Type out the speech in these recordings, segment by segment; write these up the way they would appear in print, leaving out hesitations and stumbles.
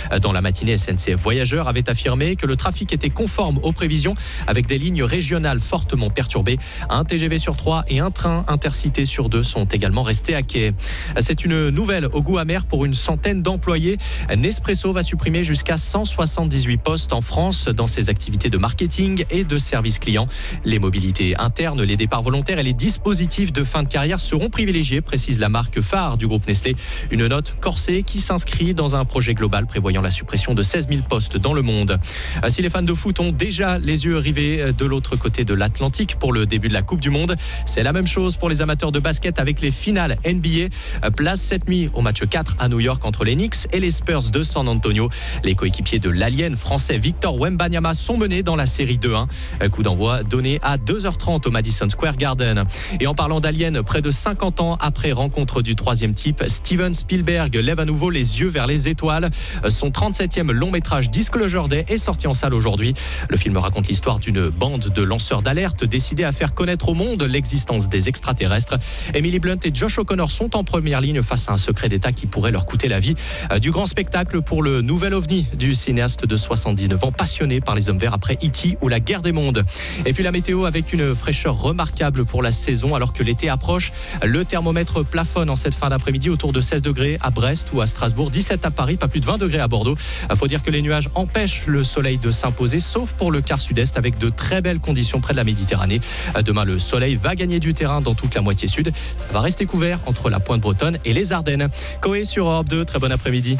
Dans la matinée, SNCF Voyageurs avait affirmé que le trafic était conforme aux prévisions avec des lignes régionales fortement perturbées. Un TGV sur 3 et un train intercité sur 2 sont également restés à quai. C'est une nouvelle au goût amer pour une centaine d'employés. Nespresso va supprimer jusqu'à 178 postes en France dans ses activités de marketing et de service client. Les mobilités internes, les départs volontaires et les dispositifs de fin de carrière seront privilégiés, précise la marque phare du groupe Nestlé. Une note corsée qui s'inscrit dans un projet global prévoyant la suppression de 16 000 postes dans le monde. Si les fans de foot ont déjà les yeux rivés de l'autre côté de l'Atlantique pour le début de la Coupe du Monde, c'est la même chose pour les amateurs de basket avec les finales NBA. Place cette nuit au match 4 à New York entre les Knicks et les Spurs de San Antonio. Les coéquipiers de l'Alien français Victor Wembanyama sont menés dans la série 2-1. Coup d'envoi donné à 2h30 au Madison Square Garden. Et en parlant d'Alien, près de 50 ans après Rencontre du troisième type, Steven Spielberg lève à nouveau les yeux vers les étoiles. Son 37e long métrage Disclosure Day est sorti en salle aujourd'hui. Le film raconte l'histoire d'une bande de lanceurs d'alerte décidés à faire connaître au monde l'existence des extraterrestres. Emily Blunt et Josh O'Connor sont en première ligne face à un secret d'État qui pourrait leur coûter la vie. Du grand spectacle pour le nouvel ovni du cinéaste de 79 ans, passionné par les hommes verts après E.T. ou la guerre des mondes. Et puis la météo avec une fraîcheur remarquable pour la saison alors que l'été approche. Le thermomètre plafonne en cette fin d'après-midi autour de 16 degrés à Brest ou à Strasbourg, 17 à Paris, pas plus de 20 degrés à Bordeaux. Il faut dire que les nuages empêchent le soleil de s'imposer, sauf pour le quart sud-est avec de très belles conditions près de la Méditerranée. Demain, le soleil va gagner du terrain dans toute la moitié sud. Ça va rester couvert entre la pointe bretonne et les Ardennes. Coé sur Europe 2, très bon après-midi.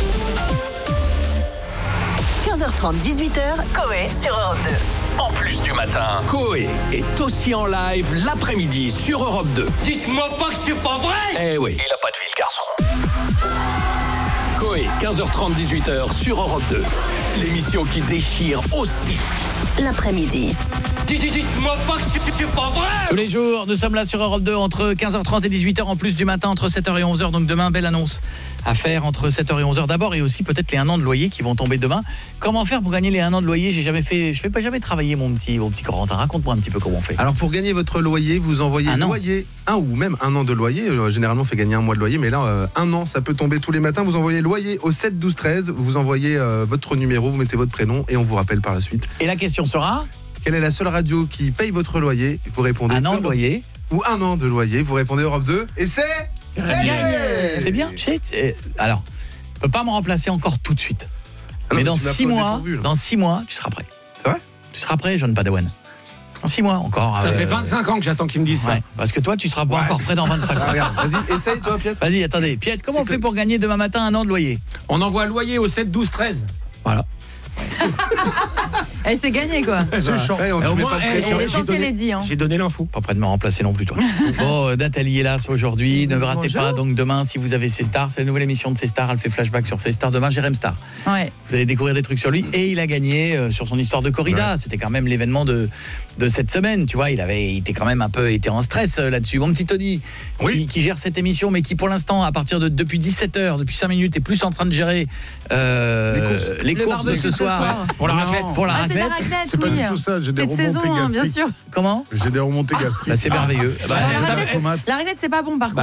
15h30, 18h, Coé sur Europe 2. En plus du matin, Coé est aussi en live l'après-midi sur Europe 2. Dites-moi pas que c'est pas vrai! Eh oui, il a pas de vie le garçon. Coé, 15h30, 18h sur Europe 2. L'émission qui déchire aussi l'après-midi. Dites-moi pas que c'est pas vrai! Tous les jours, nous sommes là sur Europe 2 entre 15h30 et 18h en plus du matin entre 7h et 11h. Donc demain, belle annonce à faire entre 7h et 11h d'abord et aussi peut-être les 1 an de loyer qui vont tomber demain. Comment faire pour gagner les 1 an de loyer? Je fais pas jamais travailler mon petit Corentin. Raconte-moi un petit peu comment on fait. Alors pour gagner votre loyer, vous envoyez loyer 1 ou même 1 an de loyer. Généralement, on fait gagner 1 mois de loyer, mais là 1 an, ça peut tomber tous les matins. Vous envoyez loyer au 7 12 13. Vous envoyez votre numéro, vous mettez votre prénom et on vous rappelle par la suite. Et la question sera: quelle est la seule radio qui paye votre loyer? Vous répondez 1 an de loyer ou 1 an de loyer. Vous répondez Europe 2 et c'est gagné. C'est bien, tu sais. Alors, je peux pas me remplacer encore tout de suite. Ah non, mais dans tu m'as 6 pas mois, dépourvu, là. dans 6 mois, tu seras prêt. C'est vrai? Tu seras prêt, John Padawan. Dans 6 mois encore. Ça fait 25 ans que j'attends qu'ils me disent ça. Ouais, parce que toi, tu seras pas encore prêt dans 25 ans. Regarde, vas-y, essaye toi, Piet. Vas-y, attendez. Piet, comment on fait pour gagner demain matin 1 an de loyer? On envoie loyer au 7 12 13. Voilà. Eh, c'est gagné quoi. C'est chiant. Au moins, L'essentiel est dit. j'ai donné l'info. Pas prêt de me remplacer non plus, toi. Bon, Nathalie est là aujourd'hui. Ne ratez Bonjour. pas. Donc demain, si vous avez C-Star, c'est la nouvelle émission de C-Star. Elle fait flashback sur C-Star. Demain, Jérém Star. Ouais. Vous allez découvrir des trucs sur lui. Et il a gagné sur son histoire de corrida. Ouais. C'était quand même l'événement de cette semaine. Tu vois, il était quand même était en stress là-dessus. Mon petit Tony, qui gère cette émission, mais qui pour l'instant, à partir depuis 17h, depuis 5 minutes, est plus en train de gérer les courses de ce soir. Pour la raclette. Pour la C'est raclette. la raclette, C'est pas oui. du tout ça, j'ai des Cette remontées saison, hein, bien gastriques. sûr. Comment? J'ai des remontées gastriques. Bah, c'est merveilleux. La raclette, c'est pas bon par contre.